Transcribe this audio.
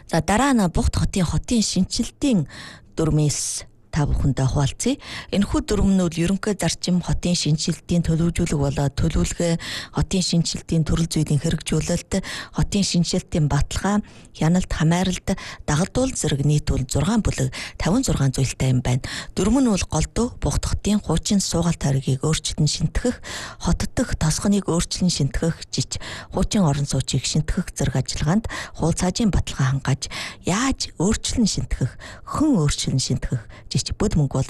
За дараа нь Бугт хотын шинжилтийн дүрмээс та бүхэндээ хуваалцъя. Энэхүү дүрмнүүд ерөнхий зарчим хотын шинжилтийн төлөвлөлөг болоод төлөвлөгөө, хотын шинжилтийн төрөл зүйлийн хэрэгжүүлэлт, хотын шинжилтийн баталгаа, хяналт, хамааралд, дагалдуул зэрэг нийт бол 6 бүлэг 56 зүйлтэй юм байна. Дүрм нь бол голдуу Бугт хотын хуучин суугаалт хайргийг өөрчлөн шинтгэх, хот дох тосгоныг өөрчлөн шинтгэх, жиж хуучин орон сууцыг шинтгэх зэрэг ажиллагаанд хуул цаажийн баталгаа хангаж яаж өөрчлөн шинтгэх, хэн өөрчлөн шинтгэх, жиж бүд мөнгө